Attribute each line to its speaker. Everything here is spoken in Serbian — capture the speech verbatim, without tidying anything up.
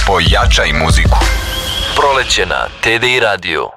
Speaker 1: Pojačaj muziku.
Speaker 2: Proleće na T D I Radio.